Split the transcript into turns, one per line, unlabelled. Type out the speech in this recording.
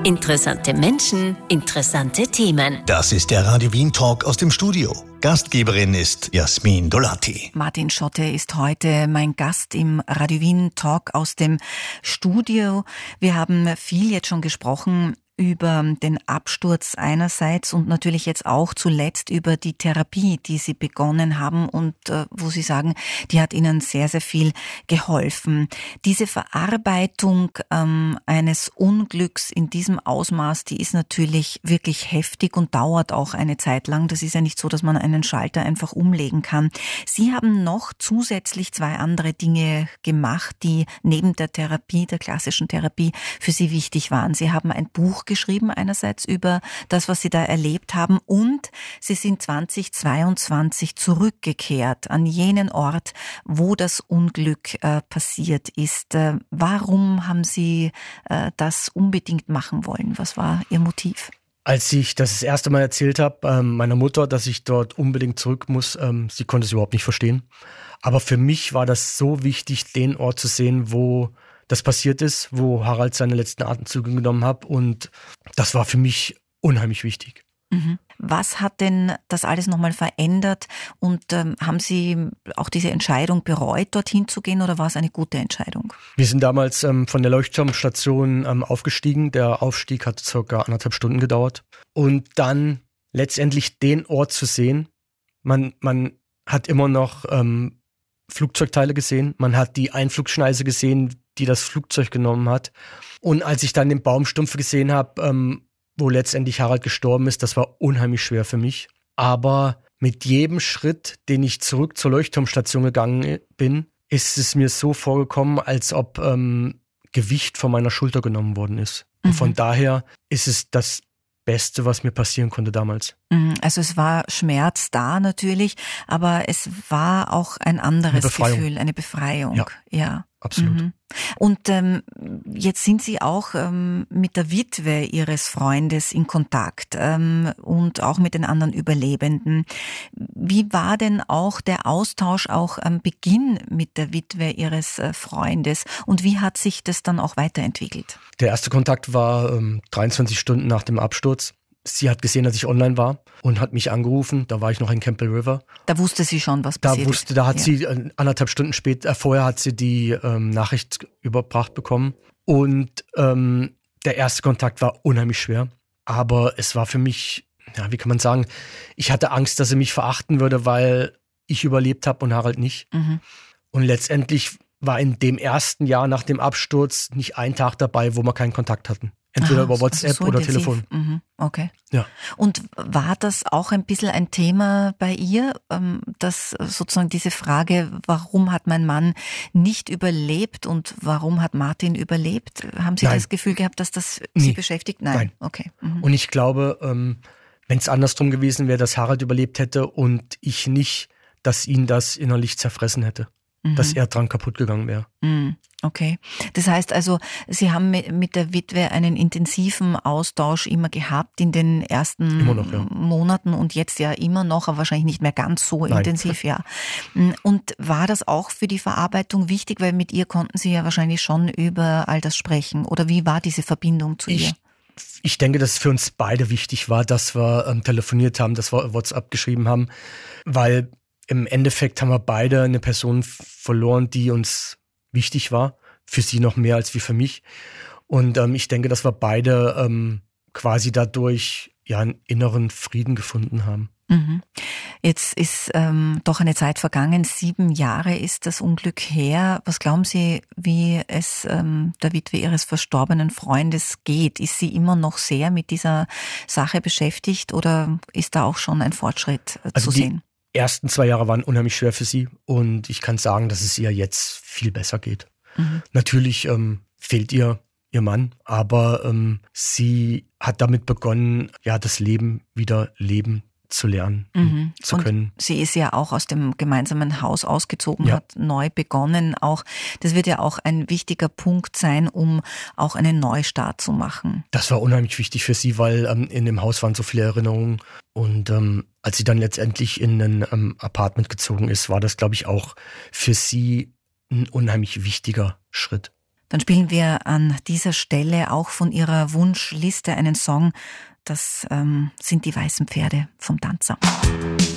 Interessante Menschen, interessante Themen.
Das ist der Radio Wien Talk aus dem Studio. Gastgeberin ist Jasmin Dolati.
Martin Schotte ist heute mein Gast im Radio Wien Talk aus dem Studio. Wir haben viel jetzt schon gesprochen über den Absturz einerseits und natürlich jetzt auch zuletzt über die Therapie, die Sie begonnen haben und wo Sie sagen, die hat Ihnen sehr, sehr viel geholfen. Diese Verarbeitung eines Unglücks in diesem Ausmaß, die ist natürlich wirklich heftig und dauert auch eine Zeit lang. Das ist ja nicht so, dass man einen Schalter einfach umlegen kann. Sie haben noch zusätzlich 2 andere Dinge gemacht, die neben der Therapie, der klassischen Therapie, für Sie wichtig waren. Sie haben ein Buch geschrieben, einerseits über das, was Sie da erlebt haben, und Sie sind 2022 zurückgekehrt an jenen Ort, wo das Unglück passiert ist. Warum haben Sie das unbedingt machen wollen? Was war Ihr Motiv?
Als ich das erste Mal erzählt habe, meiner Mutter, dass ich dort unbedingt zurück muss, sie konnte es überhaupt nicht verstehen. Aber für mich war das so wichtig, den Ort zu sehen, wo das passiert ist, wo Harald seine letzten Atemzüge genommen hat, und das war für mich unheimlich wichtig.
Mhm. Was hat denn das alles nochmal verändert und haben Sie auch diese Entscheidung bereut, dorthin zu gehen, oder war es eine gute Entscheidung?
Wir sind damals von der Leuchtturmstation aufgestiegen. Der Aufstieg hat ca. 1,5 Stunden gedauert. Und dann letztendlich den Ort zu sehen, man hat immer noch Flugzeugteile gesehen, man hat die Einflugschneise gesehen, die das Flugzeug genommen hat. Und als ich dann den Baumstumpf gesehen habe, wo letztendlich Harald gestorben ist, das war unheimlich schwer für mich. Aber mit jedem Schritt, den ich zurück zur Leuchtturmstation gegangen bin, ist es mir so vorgekommen, als ob Gewicht von meiner Schulter genommen worden ist. Mhm. Und von daher ist es das Beste, was mir passieren konnte damals.
Also es war Schmerz da natürlich, aber es war auch ein anderes Gefühl, eine Befreiung. Ja.
Absolut. Mhm.
Und jetzt sind Sie auch mit der Witwe Ihres Freundes in Kontakt und auch mit den anderen Überlebenden. Wie war denn auch der Austausch auch am Beginn mit der Witwe Ihres Freundes und wie hat sich das dann auch weiterentwickelt?
Der erste Kontakt war 23 Stunden nach dem Absturz. Sie hat gesehen, dass ich online war und hat mich angerufen. Da war ich noch in Campbell River.
Da wusste sie schon, was passiert ist.
Da hat sie 1,5 Stunden vorher hat sie die Nachricht überbracht bekommen. Und der erste Kontakt war unheimlich schwer. Aber es war für mich, wie kann man sagen, ich hatte Angst, dass sie mich verachten würde, weil ich überlebt habe und Harald nicht. Mhm. Und letztendlich war in dem ersten Jahr nach dem Absturz nicht ein Tag dabei, wo wir keinen Kontakt hatten. Entweder über WhatsApp oder
intensiv.
Telefon.
Mhm, okay.
Ja.
Und war das auch ein bisschen ein Thema bei ihr, dass sozusagen diese Frage, warum hat mein Mann nicht überlebt und warum hat Martin überlebt? Haben Sie das Gefühl gehabt, dass das Sie beschäftigt? Nein. Okay. Mhm.
Und ich glaube, wenn es andersrum gewesen wäre, dass Harald überlebt hätte und ich nicht, dass ihn das innerlich zerfressen hätte. Dass er dran kaputt gegangen wäre.
Okay. Das heißt also, Sie haben mit der Witwe einen intensiven Austausch immer gehabt in den ersten Monaten und jetzt ja immer noch, aber wahrscheinlich nicht mehr ganz so intensiv, ja. Und war das auch für die Verarbeitung wichtig, weil mit ihr konnten Sie ja wahrscheinlich schon über all das sprechen, oder wie war diese Verbindung zu ihr?
Ich denke, dass es für uns beide wichtig war, dass wir telefoniert haben, dass wir WhatsApp geschrieben haben, weil im Endeffekt haben wir beide eine Person verloren, die uns wichtig war. Für sie noch mehr als wie für mich. Und ich denke, dass wir beide quasi dadurch einen inneren Frieden gefunden haben.
Mhm. Jetzt ist doch eine Zeit vergangen. 7 Jahre ist das Unglück her. Was glauben Sie, wie es der Witwe Ihres verstorbenen Freundes geht? Ist sie immer noch sehr mit dieser Sache beschäftigt oder ist da auch schon ein Fortschritt zu sehen?
Die ersten 2 Jahre waren unheimlich schwer für sie und ich kann sagen, dass es ihr jetzt viel besser geht. Mhm. Natürlich fehlt ihr Mann, aber sie hat damit begonnen, das Leben wieder leben zu lernen zu können.
Und sie ist ja auch aus dem gemeinsamen Haus ausgezogen, hat neu begonnen. Auch das wird ja auch ein wichtiger Punkt sein, um auch einen Neustart zu machen.
Das war unheimlich wichtig für sie, weil in dem Haus waren so viele Erinnerungen. Und als sie dann letztendlich in ein Apartment gezogen ist, war das, glaube ich, auch für sie ein unheimlich wichtiger Schritt.
Dann spielen wir an dieser Stelle auch von Ihrer Wunschliste einen Song. Das sind die weißen Pferde vom Danzer.